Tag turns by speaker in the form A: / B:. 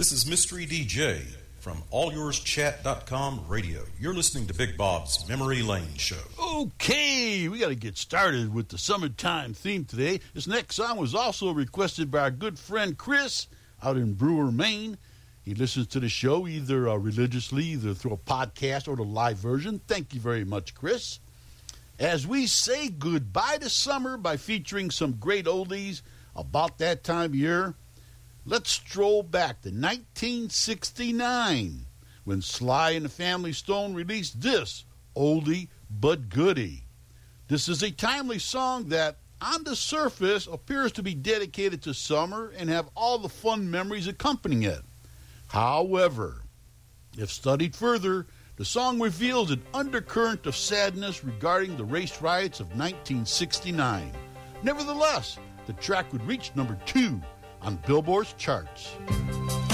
A: This is Mystery DJ from AllYoursChat.com radio. You're listening to Big Bob's Memory Lane Show.
B: Okay, we got to get started with the summertime theme today. This next song was also requested by our good friend Chris out in Brewer, Maine. He listens to the show either religiously, either through a podcast or the live version. Thank you very much, Chris. As we say goodbye to summer by featuring some great oldies about that time of year, let's stroll back to 1969 when Sly and the Family Stone released this oldie but goodie. This is a timely song that, on the surface, appears to be dedicated to summer and have all the fun memories accompanying it. However, if studied further, the song reveals an undercurrent of sadness regarding the race riots of 1969. Nevertheless, the track would reach number 2 on Billboard's charts.